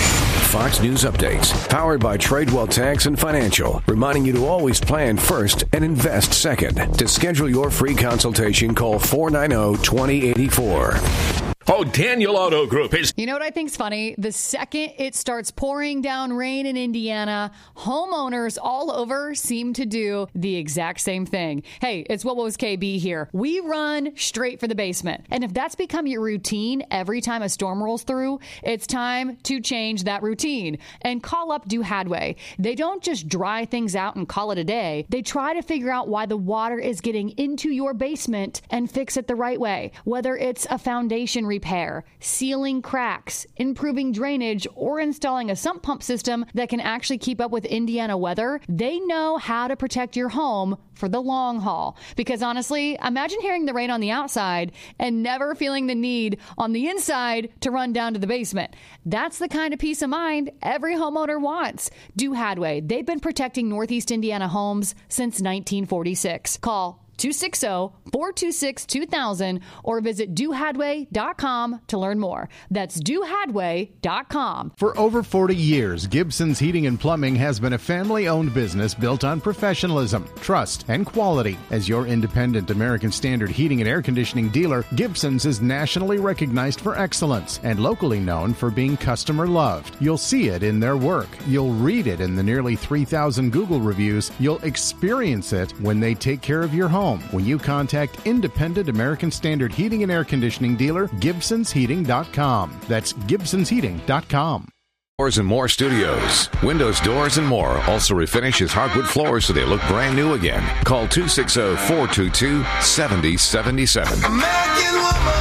Fox News Updates, powered by Tradewell Tax and Financial, reminding you to always plan first and invest second. To schedule your free consultation, call four nine zero, two zero eight four. Oh, Daniel Auto Group is... You know what I think's funny? The second it starts pouring down rain in Indiana, homeowners all over seem to do the exact same thing. Hey, it's What Was K B here. We run straight for the basement. And if that's become your routine every time a storm rolls through, it's time to change that routine and call up Do Hadway. They don't just dry things out and call it a day. They try to figure out why the water is getting into your basement and fix it the right way. Whether it's a foundation repair, sealing cracks, improving drainage, or installing a sump pump system that can actually keep up with Indiana weather, they know how to protect your home for the long haul. Because honestly, imagine hearing the rain on the outside and never feeling the need on the inside to run down to the basement. That's the kind of peace of mind every homeowner wants. Do Hadway. They've been protecting Northeast Indiana homes since nineteen forty-six. Call two six zero, four two six, two thousand or visit do hadway dot com to learn more. That's do hadway dot com. For over forty years, Gibson's Heating and Plumbing has been a family-owned business built on professionalism, trust, and quality. As your independent American Standard heating and air conditioning dealer, Gibson's is nationally recognized for excellence and locally known for being customer-loved. You'll see it in their work. You'll read it in the nearly three thousand Google reviews. You'll experience it when they take care of your home. When you contact independent American Standard heating and air conditioning dealer, Gibsons Heating dot com. That's Gibsons Heating dot com. Doors and More Studios. Windows, doors, and more also refinishes hardwood floors so they look brand new again. Call two six zero, four two two, seven zero seven seven. American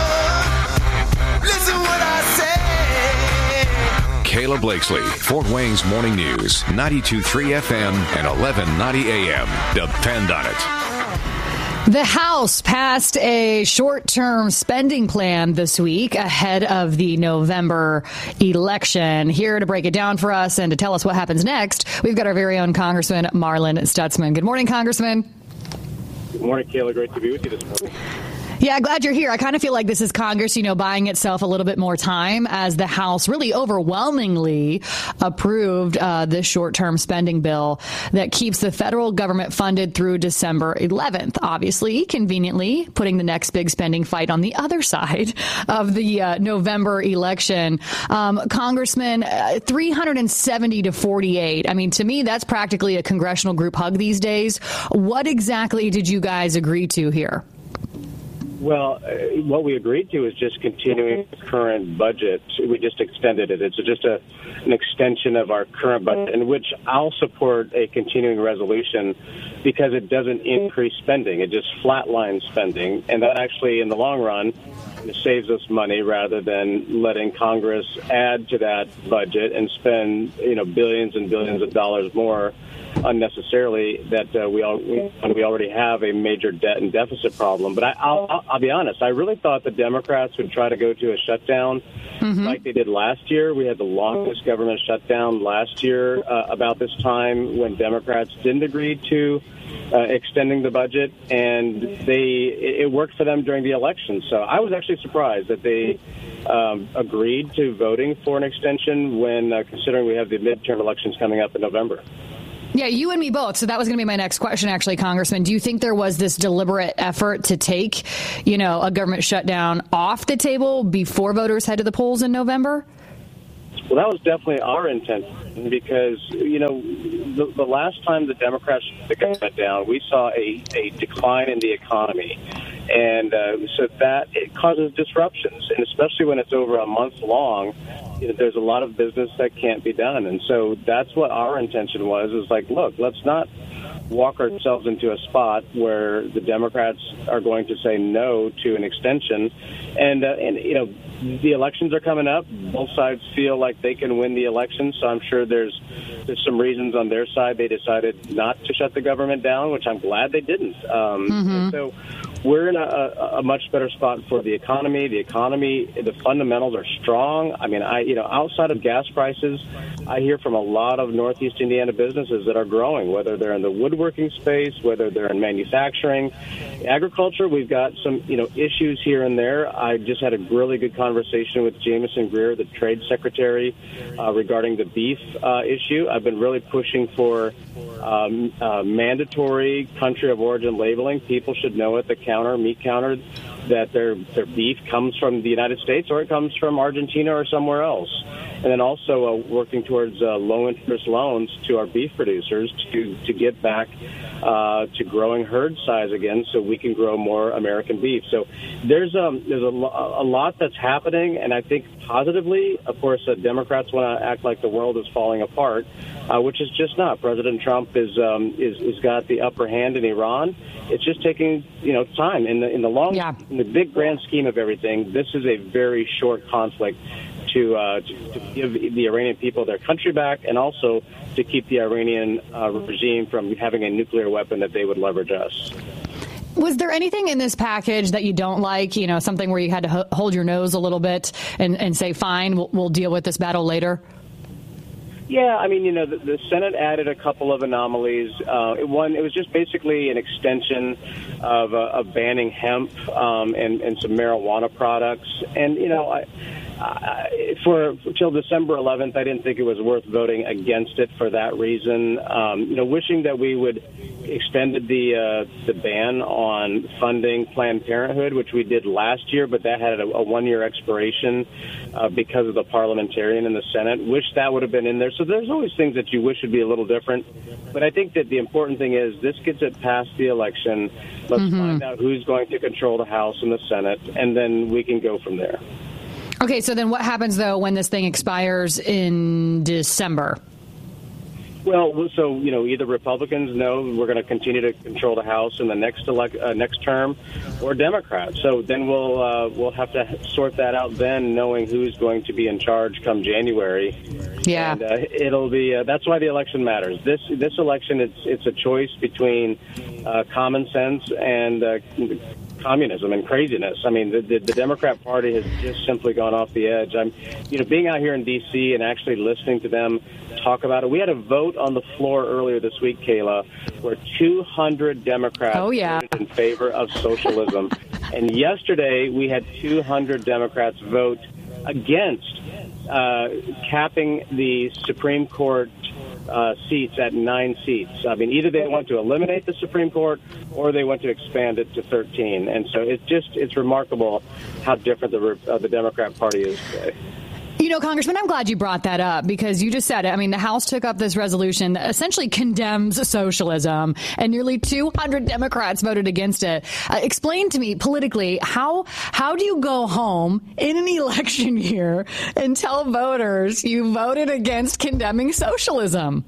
woman, listen what I say. Kayla Blakesley, Fort Wayne's Morning News, ninety-two point three F M and eleven ninety A M. Depend on it. The House passed a short-term spending plan this week ahead of the November election. Here to break it down for us and to tell us what happens next, we've got our very own Congressman Marlin Stutzman. Good morning, Congressman. Good morning, Kayla. Great to be with you this morning. Yeah, glad you're here. I kind of feel like this is Congress, you know, buying itself a little bit more time as the House really overwhelmingly approved uh, this short-term spending bill that keeps the federal government funded through December eleventh. Obviously, conveniently, putting the next big spending fight on the other side of the uh, November election. Um, Congressman, uh, three hundred seventy to forty-eight. I mean, to me, that's practically a congressional group hug these days. What exactly did you guys agree to here? Well, uh, what we agreed to is just continuing the current budget. We just extended it. It's just a, an extension of our current budget, in which I'll support a continuing resolution because it doesn't increase spending. It just flatlines spending, and that actually, in the long run, saves us money rather than letting Congress add to that budget and spend, you know, billions and billions of dollars more unnecessarily that uh, we, all, we we already have a major debt and deficit problem. But I, I'll, I'll be honest, I really thought the Democrats would try to go to a shutdown mm-hmm. like they did last year. We had the longest government shutdown last year uh, about this time when Democrats didn't agree to uh, extending the budget, and they it worked for them during the election. So I was actually surprised that they um, agreed to voting for an extension when uh, considering we have the midterm elections coming up in November. Yeah, you and me both. So that was going to be my next question, actually, Congressman. Do you think there was this deliberate effort to take, you know, a government shutdown off the table before voters head to the polls in November? Well, that was definitely our intention because, you know, the, the last time the Democrats shut the government down, we saw a, a decline in the economy. And uh, so that it causes disruptions, and especially when it's over a month long, you know, there's a lot of business that can't be done. And so that's what our intention was, is like, look, let's not walk ourselves into a spot where the Democrats are going to say no to an extension. And, uh, and you know, the elections are coming up. Both sides feel like they can win the election, so I'm sure there's there's some reasons on their side they decided not to shut the government down, which I'm glad they didn't. Um, mm-hmm. And so we're in a, a much better spot for the economy. The economy, the fundamentals are strong. I mean, I you know, outside of gas prices, I hear from a lot of Northeast Indiana businesses that are growing, whether they're in the woodworking space, whether they're in manufacturing, agriculture. We've got some, you know, issues here and there. I just had a really good conversation with Jamison Greer, the Trade Secretary, uh, regarding the beef uh, issue. I've been really pushing for um, uh, mandatory country of origin labeling. People should know at the counter, meat counter, that their their beef comes from the United States or it comes from Argentina or somewhere else. And then also uh, working towards uh, low-interest loans to our beef producers to, to get back uh, to growing herd size again so we can grow more American beef. So there's, um, there's a, lo- a lot that's happening, and I think positively. Of course, uh, Democrats want to act like the world is falling apart, uh, which is just not. President Trump is, um, is is got the upper hand in Iran. It's just taking, you know, time. In the, in the long, yeah. in the big grand scheme of everything, this is a very short conflict to, uh, to, to give the Iranian people their country back, and also to keep the Iranian uh, regime from having a nuclear weapon that they would leverage us. Was there anything in this package that you don't like, you know, something where you had to ho- hold your nose a little bit and, and say, fine, we'll, we'll deal with this battle later? Yeah, I mean, you know, the, the Senate added a couple of anomalies. Uh, one, it was just basically an extension of, uh, of banning hemp um, and, and some marijuana products. And, you know, I, I, for till December eleventh, I didn't think it was worth voting against it for that reason. Um, you know, wishing that we would extended the uh, the ban on funding Planned Parenthood, which we did last year, but that had a, a one-year expiration uh, because of the parliamentarian in the Senate. Wish that would have been in there. So there's always things that you wish would be a little different. But I think that the important thing is this gets it past the election. Let's mm-hmm. find out who's going to control the House and the Senate, and then we can go from there. Okay, so then what happens, though, when this thing expires in December? Well, so, you know, either Republicans know we're going to continue to control the House in the next elect, uh, next term, or Democrats. So then we'll uh, we'll have to sort that out then, knowing who's going to be in charge come January. Yeah, and uh, it'll be uh, that's why the election matters. This this election, it's it's a choice between uh, common sense and uh, communism and craziness. I mean, the, the the Democrat Party has just simply gone off the edge. I'm, you know, being out here in D C and actually listening to them talk about it. We had a vote on the floor earlier this week, Kayla, where two hundred Democrats oh, yeah. voted to in favor of socialism. And yesterday, we had two hundred Democrats vote against uh, capping the Supreme Court uh, seats at nine seats. I mean, either they want to eliminate the Supreme Court or they want to expand it to thirteen. And so it's just it's remarkable how different the, uh, the Democrat Party is today. You know, Congressman, I'm glad you brought that up because you just said it. I mean, the House took up this resolution that essentially condemns socialism, and nearly two hundred Democrats voted against it. Uh, explain to me politically, how how do you go home in an election year and tell voters you voted against condemning socialism?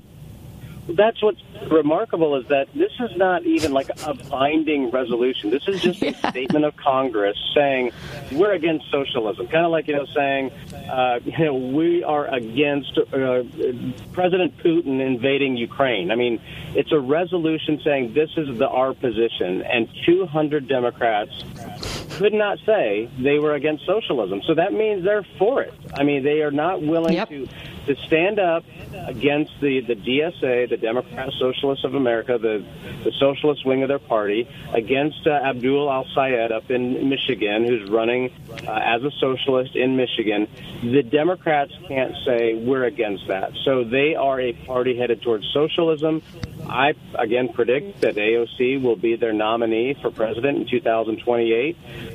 That's what's remarkable is that this is not even like a binding resolution. This is just yeah. a statement of Congress saying we're against socialism. Kind of like, you know, saying, uh, you know, we are against uh, President Putin invading Ukraine. I mean, it's a resolution saying this is the our position, and two hundred Democrats could not say they were against socialism. So that means they're for it. I mean, they are not willing yep. to to stand up against the, the D S A, the Democrat Socialists of America, the, the socialist wing of their party, against uh, Abdul al-Sayed up in Michigan, who's running uh, as a socialist in Michigan. The Democrats can't say we're against that. So they are a party headed towards socialism. I, again, predict that A O C will be their nominee for president in two thousand twenty-eight.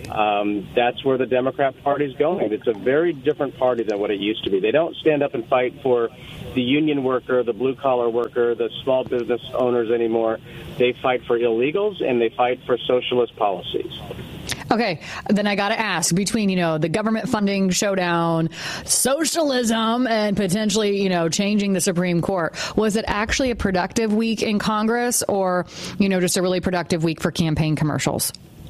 Um, that's where the Democrat Party is going. It's a very different party than what it used to be. They don't stand up and fight for the union worker, the blue-collar worker, the small business owners anymore. They fight for illegals, and they fight for socialist policies. Okay, then I got to ask, between, you know, the government funding showdown, socialism, and potentially, you know, changing the Supreme Court, was it actually a productive week in Congress or, you know, just a really productive week for campaign commercials?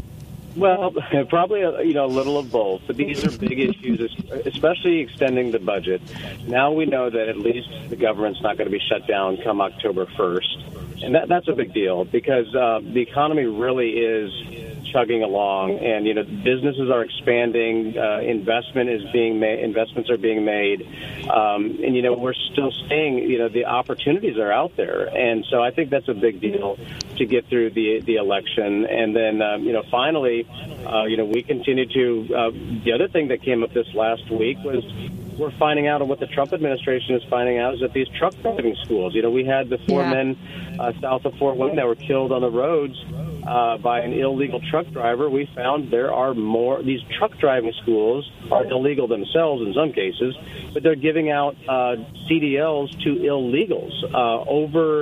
Well, probably, a, you know, a little of both. But these are big issues, especially extending the budget. Now we know that at least the government's not going to be shut down come October first. And that, that's a big deal because uh, the economy really is chugging along, and you know businesses are expanding, uh, investment is being made, investments are being made, um, and you know we're still seeing you know the opportunities are out there, and so I think that's a big deal to get through the the election, and then um, you know finally, uh, you know we continue to. Uh, the other thing that came up this last week was. We're finding out, and what the Trump administration is finding out, is that these truck driving schools, you know, we had the four yeah. men uh, south of Fort Wayne that were killed on the roads uh, by an illegal truck driver. We found there are more, these truck driving schools are illegal themselves in some cases, but they're giving out uh, C D Ls to illegals. Uh, over,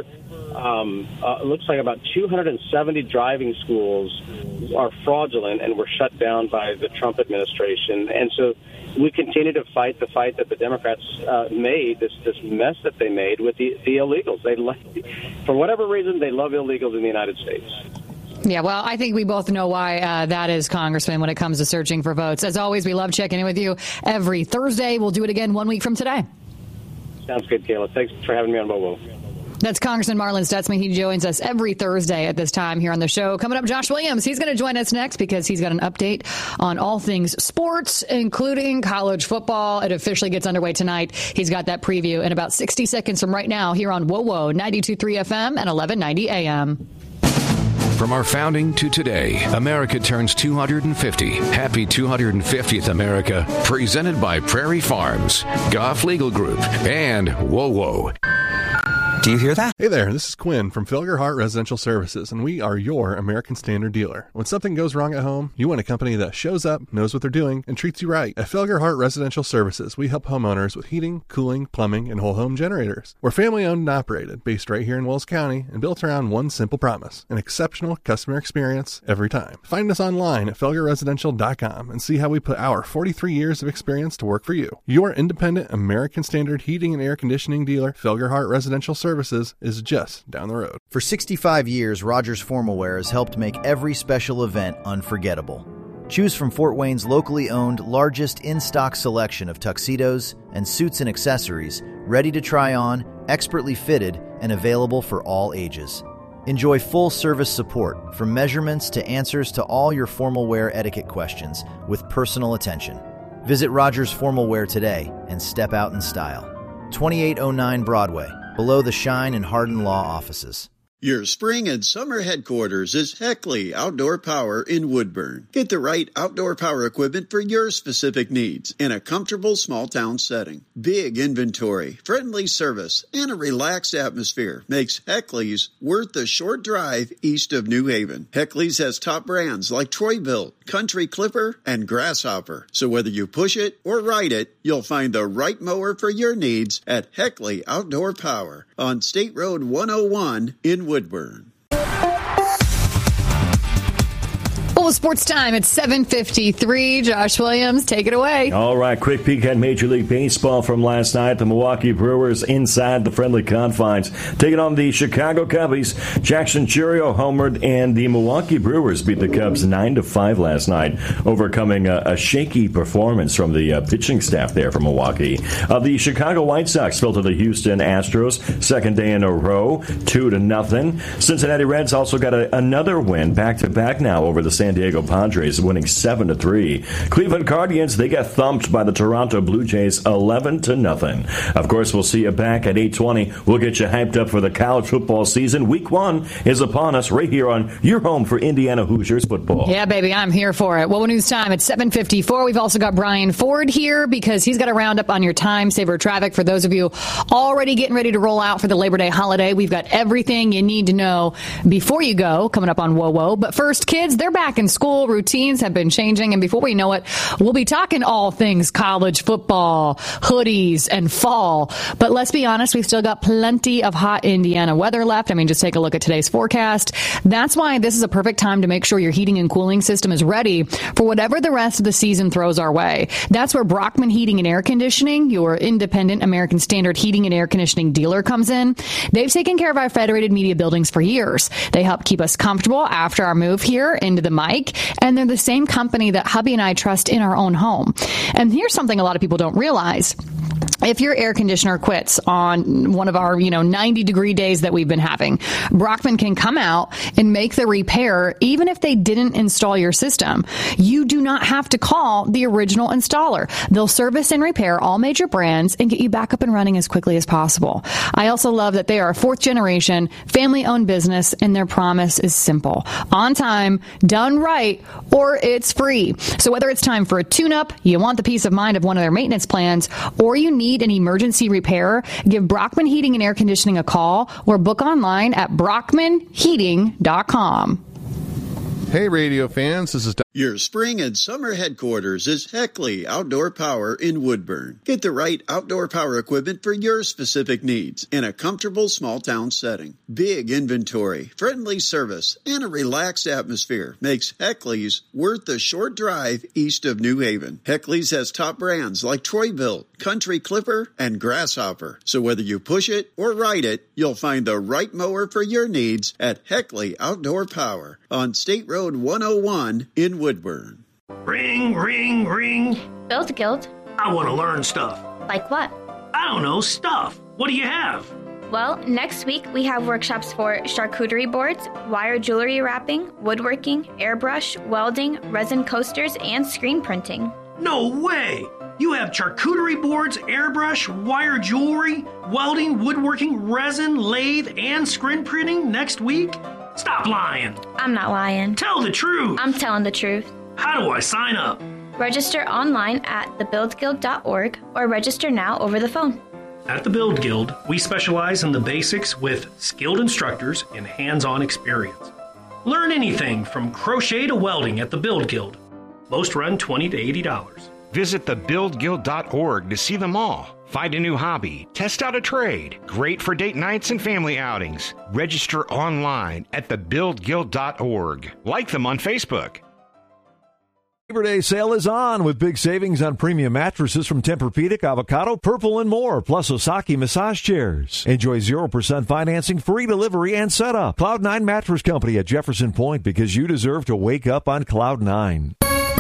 um, uh, it looks like about two hundred seventy driving schools are fraudulent and were shut down by the Trump administration. And so we continue to fight the fight that the Democrats uh, made, this this mess that they made with the, the illegals. They love, for whatever reason, they love illegals in the United States. Yeah, well, I think we both know why uh, that is, Congressman, when it comes to searching for votes. As always, we love checking in with you every Thursday. We'll do it again one week from today. Sounds good, Kayla. Thanks for having me on Bobo. That's Congressman Marlin Stutzman. He joins us every Thursday at this time here on the show. Coming up, Josh Williams. He's going to join us next because he's got an update on all things sports, including college football. It officially gets underway tonight. He's got that preview in about sixty seconds from right now here on WOWO ninety-two point three F M and eleven ninety A M. From our founding to today, America turns two hundred fifty. Happy two hundred fiftieth, America. Presented by Prairie Farms, Goff Legal Group, and WOWO. Do you hear that? Hey there, this is Quinn from Felgerhart Residential Services, and we are your American Standard dealer. When something goes wrong at home, you want a company that shows up, knows what they're doing, and treats you right. At Felgerhart Residential Services, we help homeowners with heating, cooling, plumbing, and whole home generators. We're family owned and operated, based right here in Wells County, and built around one simple promise: an exceptional customer experience every time. Find us online at felger residential dot com and see how we put our forty-three years of experience to work for you. Your independent American Standard heating and air conditioning dealer, Felgerhart Residential Services, is just down the road. For sixty-five years, Rogers Formal Wear has helped make every special event unforgettable. Choose from Fort Wayne's locally owned, largest in-stock selection of tuxedos and suits and accessories, ready to try on, expertly fitted, and available for all ages. Enjoy full service support, from measurements to answers to all your formal wear etiquette questions, with personal attention. Visit Rogers Formal Wear today and step out in style. twenty-eight oh nine Broadway, below the Shine and Hardin Law offices. Your spring and summer headquarters is Heckley Outdoor Power in Woodburn. Get the right outdoor power equipment for your specific needs in a comfortable small town setting. Big inventory, friendly service, and a relaxed atmosphere makes Heckley's worth the short drive east of New Haven. Heckley's has top brands like Troy-Bilt, Country Clipper, and Grasshopper. So whether you push it or ride it, you'll find the right mower for your needs at Heckley Outdoor Power on State Road one oh one in Woodburn. Well, sports time at seven fifty-three. Josh Williams, take it away. All right, quick peek at Major League Baseball from last night. The Milwaukee Brewers inside the friendly confines, taking on the Chicago Cubbies. Jackson Chourio homered, and the Milwaukee Brewers beat the Cubs nine to five last night, overcoming a, a shaky performance from the uh, pitching staff there from Milwaukee. Uh, the Chicago White Sox fell to the Houston Astros, second day in a row, two to nothing. Cincinnati Reds also got a, another win, back to back now over the San Diego Padres, winning seven to three. Cleveland Guardians, they got thumped by the Toronto Blue Jays eleven to nothing. Of course, we'll see you back at eight twenty. We'll get you hyped up for the college football season. Week one is upon us right here on your home for Indiana Hoosiers football. Yeah, baby, I'm here for it. Well, news time at seven fifty-four. We've also got Brian Ford here because he's got a roundup on your time saver traffic. For those of you already getting ready to roll out for the Labor Day holiday, we've got everything you need to know before you go coming up on Whoa Whoa. But first, kids, they're back in school. Routines have been changing, and before we know it, we'll be talking all things college football, hoodies, and fall. But let's be honest, we've still got plenty of hot Indiana weather left. I mean, just take a look at today's forecast. That's why this is a perfect time to make sure your heating and cooling system is ready for whatever the rest of the season throws our way. That's where Brockman Heating and Air Conditioning, your independent American Standard heating and air conditioning dealer, comes in. They've taken care of our Federated Media buildings for years. They help keep us comfortable after our move here into the mic, and they're the same company that hubby and I trust in our own home. And here's something a lot of people don't realize. If your air conditioner quits on one of our, you know, ninety degree days that we've been having, Brockman can come out and make the repair even if they didn't install your system. You do not have to call the original installer. They'll service and repair all major brands and get you back up and running as quickly as possible. I also love that they are a fourth generation, family owned business, and their promise is simple: on time, done right, or it's free. So whether it's time for a tune-up, you want the peace of mind of one of their maintenance plans, or you need an emergency repair, give Brockman Heating and Air Conditioning a call or book online at brockman heating dot com. Hey, radio fans, this is Don. Your spring and summer headquarters is Heckley Outdoor Power in Woodburn. Get the right outdoor power equipment for your specific needs in a comfortable small town setting. Big inventory, friendly service, and a relaxed atmosphere makes Heckley's worth the short drive east of New Haven. Heckley's has top brands like Troy-Bilt, Country Clipper, and Grasshopper. So whether you push it or ride it, you'll find the right mower for your needs at Heckley Outdoor Power on State Road one oh one in Woodburn. Ring, ring, ring. Build Guild. I want to learn stuff. Like what? I don't know, stuff. What do you have? Well, next week we have workshops for charcuterie boards, wire jewelry wrapping, woodworking, airbrush, welding, resin coasters, and screen printing. No way! You have charcuterie boards, airbrush, wire jewelry, welding, woodworking, resin, lathe, and screen printing next week? Stop lying. I'm not lying. Tell the truth. I'm telling the truth. How do I sign up? Register online at the build guild dot org or register now over the phone. At the Build Guild, we specialize in the basics with skilled instructors and hands-on experience. Learn anything from crochet to welding at the Build Guild. Most run twenty to eighty dollars. Visit the build guild dot org to see them all. Find a new hobby, test out a trade. Great for date nights and family outings. Register online at the build guild dot org. Like them on Facebook. Labor Day sale is on with big savings on premium mattresses from Tempur-Pedic, Avocado, Purple, and more, plus Osaki massage chairs. Enjoy zero percent financing, free delivery, and setup. Cloud nine Mattress Company at Jefferson Point, because you deserve to wake up on Cloud nine.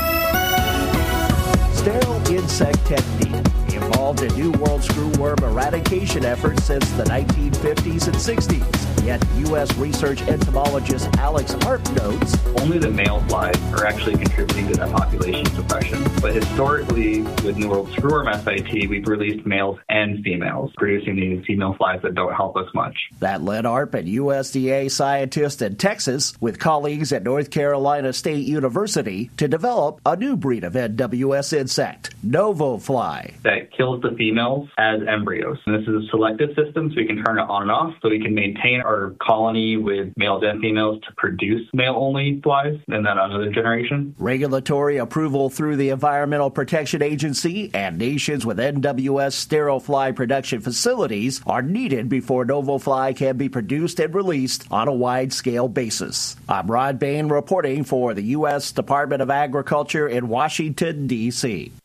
Sterile insect technique involved in New World screwworm eradication efforts since the nineteen fifties and sixties. Yet U S research entomologist Alex Arp notes only the male flies are actually contributing to that population suppression. But historically, with New World Screwworm S I T, we've released males and females, producing these female flies that don't help us much. That led Arp, an U S D A scientist in Texas, with colleagues at North Carolina State University, to develop a new breed of N W S insect, Novofly. That kills the females as embryos. And this is a selective system, so we can turn it on and off, so we can maintain our colony with males and females to produce male-only flies, and then another generation. Regulatory approval through the Environmental Protection Agency and nations with N W S sterile fly production facilities are needed before Novofly can be produced and released on a wide-scale basis. I'm Rod Bain reporting for the U S Department of Agriculture in Washington, D C